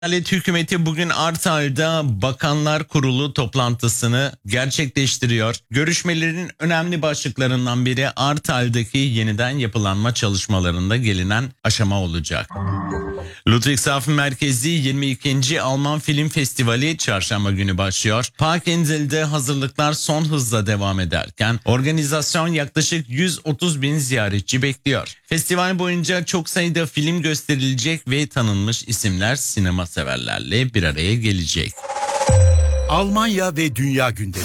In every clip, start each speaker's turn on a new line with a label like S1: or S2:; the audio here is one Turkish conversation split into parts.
S1: Eyalet hükümeti bugün Artay'da Bakanlar Kurulu toplantısını gerçekleştiriyor. Görüşmelerin önemli başlıklarından biri Artay'daki yeniden yapılanma çalışmalarında gelinen aşama olacak. Ludwigshafen merkezli 22. Alman Film Festivali çarşamba günü başlıyor. Parkinsel'de hazırlıklar son hızla devam ederken organizasyon yaklaşık 130 bin ziyaretçi bekliyor. Festival boyunca çok sayıda film gösterilecek ve tanınmış isimler sinema severlerle bir araya gelecek.
S2: Almanya ve dünya gündemi.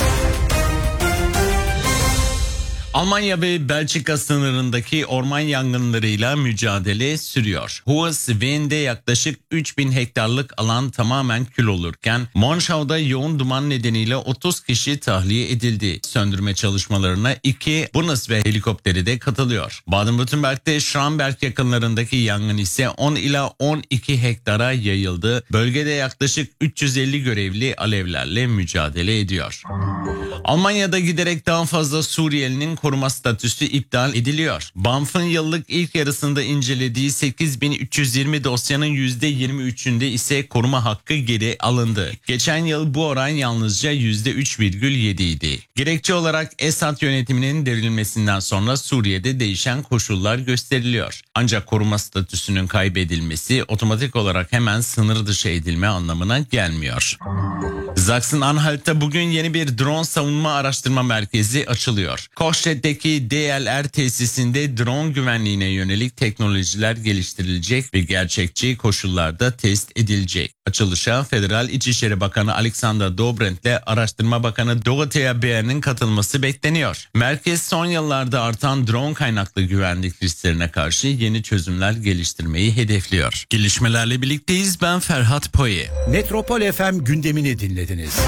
S1: Almanya ve Belçika sınırındaki orman yangınlarıyla mücadele sürüyor. Hohes-Ven'de yaklaşık 3000 hektarlık alan tamamen kül olurken Monschau'da yoğun duman nedeniyle 30 kişi tahliye edildi. Söndürme çalışmalarına 2 Bundeswehr helikopteri de katılıyor. Baden-Württemberg'de Schramberg yakınlarındaki yangın ise 10 ila 12 hektara yayıldı. Bölgede yaklaşık 350 görevli alevlerle mücadele ediyor. Almanya'da giderek daha fazla Suriyelinin koruma statüsü iptal ediliyor. BAMF'ın yıllık ilk yarısında incelediği 8320 dosyanın %23'ünde ise koruma hakkı geri alındı. Geçen yıl bu oran yalnızca %3,7 idi. Gerekçe olarak Esad yönetiminin devrilmesinden sonra Suriye'de değişen koşullar gösteriliyor. Ancak koruma statüsünün kaybedilmesi otomatik olarak hemen sınır dışı edilme anlamına gelmiyor. Sachsen-Anhalt'ta bugün yeni bir drone savunma araştırma merkezi açılıyor. Kochstedt'teki DLR tesisinde drone güvenliğine yönelik teknolojiler geliştirilecek ve gerçekçi koşullarda test edilecek. Açılışa Federal İçişleri Bakanı Alexander Dobrindt ile Araştırma Bakanı Dorothea Bär'in katılması bekleniyor. Merkez son yıllarda artan drone kaynaklı güvenlik risklerine karşı yeni çözümler geliştirmeyi hedefliyor. Gelişmelerle birlikteyiz, ben Ferhat Poye.
S2: Metropol FM gündemini dinlediniz.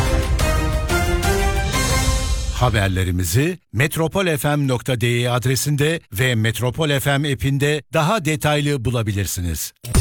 S2: Haberlerimizi metropolfm.de adresinde ve Metropol FM app'inde daha detaylı bulabilirsiniz.